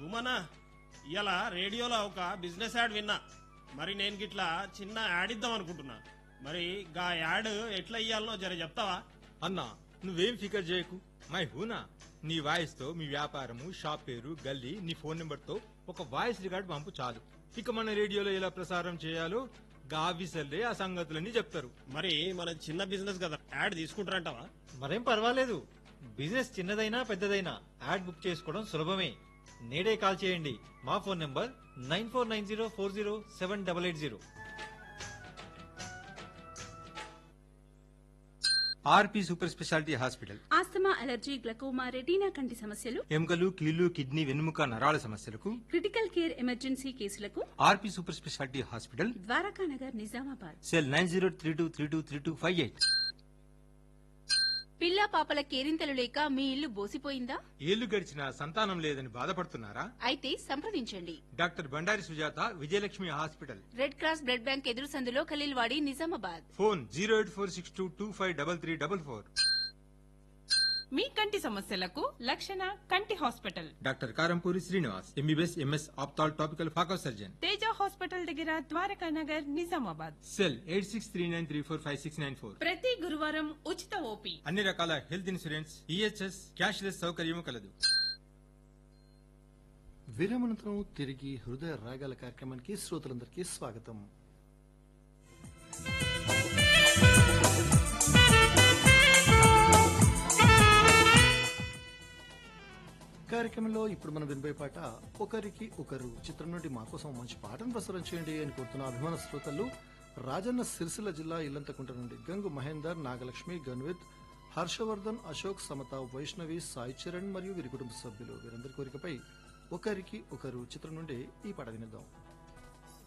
సుమనా ఇలా రేడియోలో ఒక బిజినెస్ యాడ్ విన్నా. మరి నేను గిట్లా చిన్న యాడ్ ఇద్దాం అనుకుంటున్నా. మరి గా యాడ్ ఎట్లా ఇయ్యాలనో జర చెప్తావా? అన్నా నువ్వేం ఫికర్ చేయకు, మై హూనా. నీ వాయిస్ తో మీ వ్యాపారము, షాప్ పేరు, గల్లీ, నీ ఫోన్ నెంబర్ తో ఒక వాయిస్ రికార్డ్ పంపు చాలు. ఇక మన రేడియోలో ఎలా ప్రసారం చేయాలో గావిసల్లే ఆ సంగతులన్నీ చెప్తారు. మరి మన చిన్న బిజినెస్ కదా, యాడ్ తీసుకుంటారంటావా? మరేం పర్వాలేదు. బిజినెస్ చిన్నదైనా పెద్దదైనా యాడ్ బుక్ చేసుకోవడం సులభమే. నేడే కాల్ చేయండి. మా ఫోన్ నంబర్ 9490407880. ఆర్పి super speciality hospital. Asthma, allergy, glaucoma, retina కంటి సమస్యలు, ఎముకలు, కీళ్లు, కిడ్నీ, వెన్నుముక, నరాల సమస్యలకు క్రిటికల్ కేర్ ఎమర్జెన్సీ కేసులకు ఆర్పి super speciality hospital. Dwarakanagar, Nizamabad. Cell 9032323258. పిల్లా పాపల కేరింతలు లేక మీ ఇల్లు బోసిపోయిందా? ఏళ్లు గడిచినా సంతానం లేదని బాధపడుతున్నారా? అయితే సంప్రదించండి doctor Bandari Sujatha Vijayalakshmi hospital. Red cross blood bank ఎదురు సందులో ఖలీల్వాడి, నిజామాబాద్. ఫోన్ 08462253344. మీ కంటి సమస్యలకు లక్షణ కంటి hospital. Doctor Karampuri Srinivas, MBBS, MS, ophthal, topical, phaco surgeon. Teja hospital దగ్గర, ద్వారకానగర్, నిజామాబాద్. సెల్ 8639345694. ప్రతి గురువారం ఉచిత ఓపీ. అన్ని రకాల హెల్త్ ఇన్సూరెన్స్, ఈహెచ్ఎస్, క్యాష్లెస్ సౌకర్యం కలదు. విరమణంతరం తిరిగి హృదయ రాగాల కార్యక్రమానికి శ్రోతలందరికీ స్వాగతం. కార్యక్రమంలో ఇప్పుడు మనం వినబోయే పాట ఒకరికి ఒకరు చిత్రం నుండి మా కోసం మంచి పాటను ప్రసారం చేయండి అని కోరుతున్న అభిమాన శ్రోతలు రాజన్న సిరిసిల్ల జిల్లా ఇల్లంతకుంట నుండి గంగు మహేందర్, నాగలక్ష్మి, గన్విత్, హర్షవర్ధన్, అశోక్, సమత, వైష్ణవి, సాయి చరణ్ మరియు వీరి కుటుంబ సభ్యులు వీరందరి కోరికపై ఒకరికి ఒకరు చిత్రం నుండి ఈ పాట వినిద్దాం.